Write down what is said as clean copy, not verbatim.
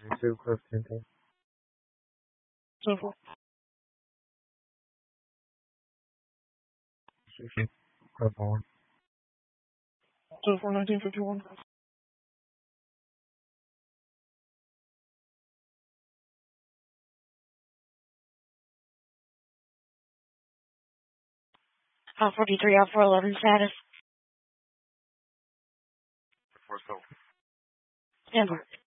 Receive question. So, Press 1. for 1951. Hot 43 out for 11 status. Force 0. Stand by.